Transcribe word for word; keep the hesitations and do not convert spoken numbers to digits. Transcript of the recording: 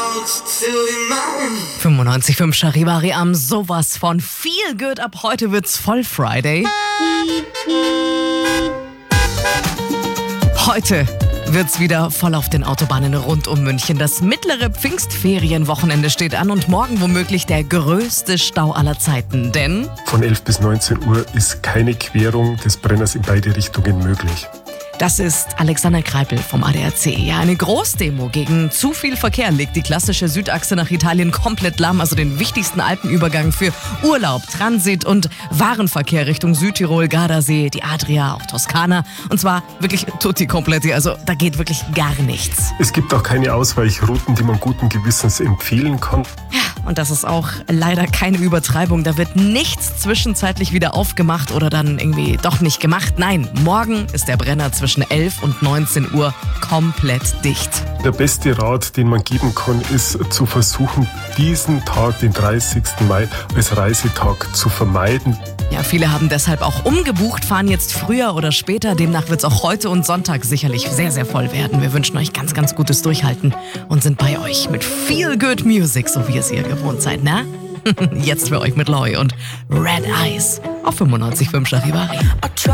fünfundneunzig Komma fünf Charivari am sowas von Feel Good. Ab heute wird's voll Friday. Heute wird's wieder voll auf den Autobahnen rund um München. Das mittlere Pfingstferienwochenende steht an und morgen womöglich der größte Stau aller Zeiten. Denn von elf bis neunzehn Uhr ist keine Querung des Brenners in beide Richtungen möglich. das ist Alexander Kreipel vom A D A C. Ja, eine Großdemo gegen zu viel Verkehr legt die klassische Südachse nach Italien komplett lahm, also den wichtigsten Alpenübergang für Urlaub, Transit und Warenverkehr Richtung Südtirol, Gardasee, die Adria, auch Toskana. Und zwar wirklich tutti kompletti, also da geht wirklich gar nichts. Es gibt auch keine Ausweichrouten, die man guten Gewissens empfehlen kann. Ja, und das ist auch leider keine Übertreibung. Da wird nichts zwischenzeitlich wieder aufgemacht oder dann irgendwie doch nicht gemacht. Nein, morgen ist der Brenner zwischen elf und neunzehn Uhr komplett dicht. Der beste Rat, den man geben kann, ist zu versuchen, diesen Tag, den dreißigsten Mai, als Reisetag zu vermeiden. Ja, viele haben deshalb auch umgebucht, fahren jetzt früher oder später. Demnach wird es auch heute und Sonntag sicherlich sehr, sehr voll werden. Wir wünschen euch ganz, ganz gutes Durchhalten und sind bei euch mit Feel Good Music, so wie es ihr gewohnt seid, ne? Jetzt für euch mit Loy und Red Eyes auf fünfundneunzig Komma fünf Charivari.